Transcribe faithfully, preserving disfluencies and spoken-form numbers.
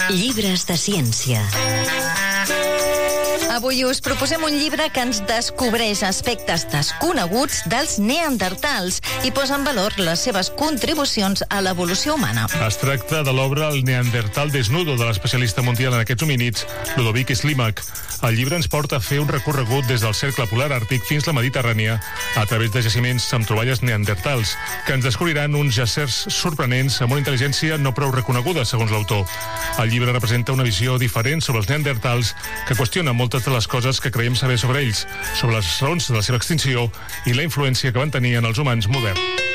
Llibres de ciència. Avui us proposem un llibre que ens descobreix aspectes desconeguts dels neandertals i posa en valor les seves contribucions a l'evolució humana. Es tracta de l'obra El Neandertal desnudo, de l'especialista mundial en aquests homínids, Ludovic Slimak. El llibre ens porta a fer un recorregut des del cercle polar àrtic fins la Mediterrània a través de jaciments amb troballes neandertals, que ens descobriran uns jacers sorprenents amb una intel·ligència no prou reconeguda, segons l'autor. El llibre representa una visió diferent sobre els neandertals que qüestiona moltes de les coses que creiem saber sobre ells, sobre les raons de la seva extinció i la influència que van tenir en els humans moderns.